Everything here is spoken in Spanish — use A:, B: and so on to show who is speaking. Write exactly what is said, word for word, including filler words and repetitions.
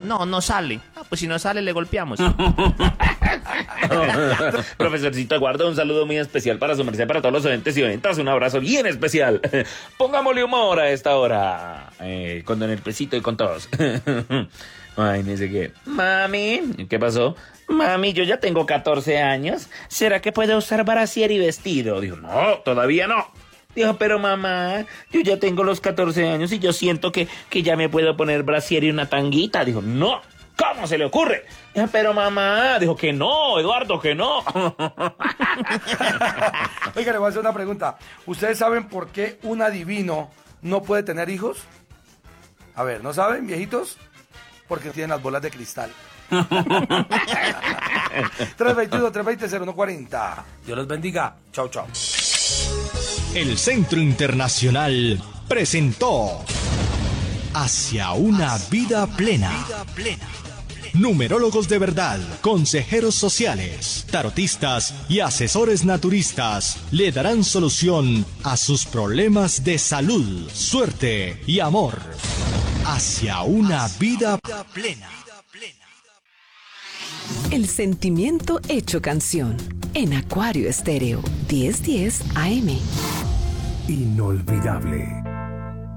A: No, no sale. Ah, pues si no sale, le golpeamos. Profesorcito Eduardo, un saludo muy especial para su merced, para todos los oyentes y oyentas. Un abrazo bien especial. Pongámosle humor a esta hora. Eh, con Don Elpecito y con todos. Ay, no sé qué. Mami, ¿qué pasó? Mami, yo ya tengo catorce años. ¿Será que puedo usar brasier y vestido? Dijo, no, todavía no. Dijo, pero mamá, yo ya tengo los catorce años y yo siento que, que ya me puedo poner brasier y una tanguita. Dijo, no, ¿cómo se le ocurre? Dijo, pero mamá, dijo que no, Eduardo, que no.
B: Oiga, le voy a hacer una pregunta. ¿Ustedes saben por qué un adivino no puede tener hijos? A ver, ¿no saben, viejitos? Porque tienen las bolas de cristal. tres veintuno, tres veinte, cero uno cuarenta. Dios los bendiga. Chao, chao.
C: El Centro Internacional presentó Hacia una vida plena. Numerólogos de verdad, consejeros sociales, tarotistas y asesores naturistas le darán solución a sus problemas de salud, suerte y amor. Hacia una vida plena.
D: El sentimiento hecho canción en Acuario Estéreo diez diez A M.
E: Inolvidable.